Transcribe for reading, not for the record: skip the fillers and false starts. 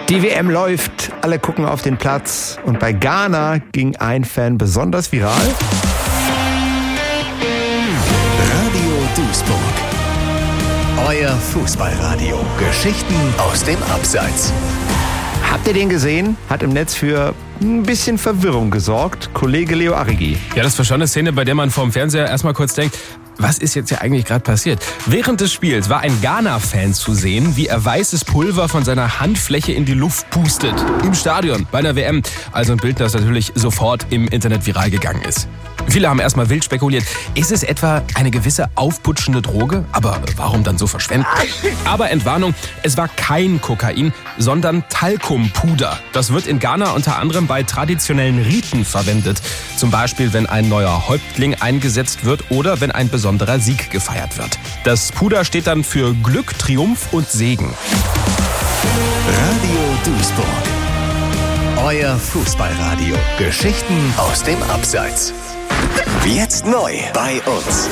Die WM läuft, alle gucken auf den Platz und bei Ghana ging ein Fan besonders viral. Radio Duisburg. Euer Fußballradio. Geschichten aus dem Abseits. Habt ihr den gesehen? Hat im Netz für ein bisschen Verwirrung gesorgt. Kollege Leo Arrighi. Ja, das war schon eine Szene, bei der man vorm Fernseher erstmal kurz denkt, was ist jetzt hier eigentlich gerade passiert? Während des Spiels war ein Ghana-Fan zu sehen, wie er weißes Pulver von seiner Handfläche in die Luft pustet. Im Stadion, bei der WM. Also ein Bild, das natürlich sofort im Internet viral gegangen ist. Viele haben erstmal wild spekuliert, ist es etwa eine gewisse aufputschende Droge? Aber warum dann so verschwenden? Aber Entwarnung, es war kein Kokain, sondern Talkumpuder. Das wird in Ghana unter anderem bei traditionellen Riten verwendet. Zum Beispiel, wenn ein neuer Häuptling eingesetzt wird oder wenn ein besonderer Sieg gefeiert wird. Das Puder steht dann für Glück, Triumph und Segen. Radio Duisburg. Euer Fußballradio. Geschichten aus dem Abseits. Jetzt neu bei uns.